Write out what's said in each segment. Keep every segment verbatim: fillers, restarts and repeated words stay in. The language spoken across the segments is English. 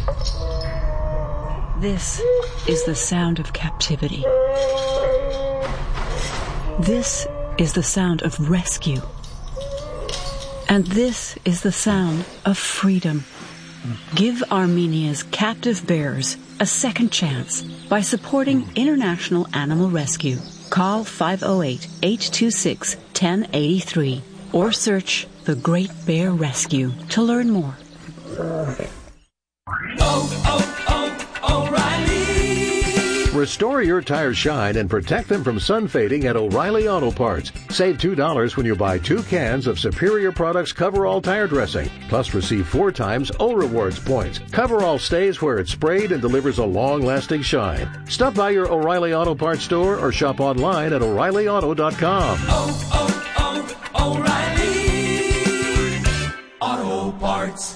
This is the sound of captivity. This is the sound of rescue. And this is the sound of freedom. Give Armenia's captive bears a second chance by supporting International Animal Rescue. Call five oh eight, eight two six, one oh eight three or search The Great Bear Rescue to learn more. Oh, oh, oh, O'Reilly! Restore your tires shine and protect them from sun fading at O'Reilly Auto Parts. Save two dollars when you buy two cans of Superior Products Coverall tire dressing. Plus receive four times O Rewards points. Coverall stays where it's sprayed and delivers a long-lasting shine. Stop by your O'Reilly Auto Parts store or shop online at O'Reilly Auto dot com. Oh, oh, oh, O'Reilly Auto Parts.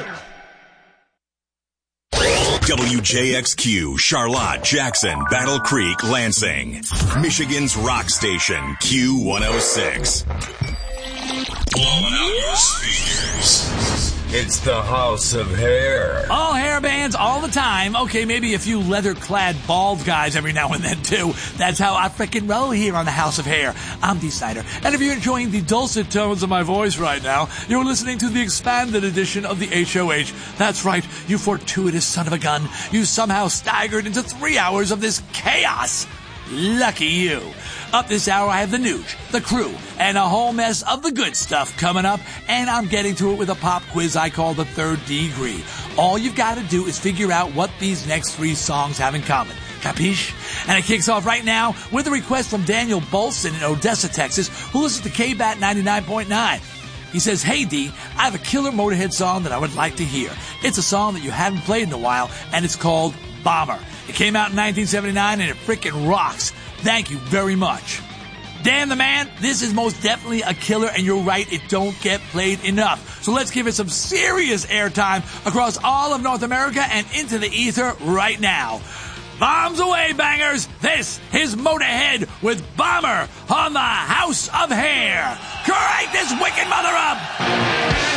W J X Q, Charlotte, Jackson, Battle Creek, Lansing. Michigan's rock station, Q one oh six. Blowing out your speakers. It's the House of Hair. All hair bands all the time. Okay, maybe a few leather-clad bald guys every now and then, too. That's how I frickin' roll here on the House of Hair. I'm Dee Snider. And if you're enjoying the dulcet tones of my voice right now, you're listening to the expanded edition of the H O H. That's right, you fortuitous son of a gun. You somehow staggered into three hours of this chaos. Lucky you. Up this hour, I have the Nooch, the crew, and a whole mess of the good stuff coming up, and I'm getting to it with a pop quiz I call the third degree. All you've got to do is figure out what these next three songs have in common. Capiche? And it kicks off right now with a request from Daniel Bolson in Odessa, Texas, who listens to K B A T ninety-nine point nine. He says, "Hey, D, I have a killer Motorhead song that I would like to hear. It's a song that you haven't played in a while, and it's called Bomber. It came out in nineteen seventy-nine, and it frickin' rocks. Thank you very much." Dan the man, this is most definitely a killer, and you're right, it don't get played enough. So let's give it some serious airtime across all of North America and into the ether right now. Bombs away, bangers! This is Motorhead with Bomber on the House of Hair. Crank this wicked mother up!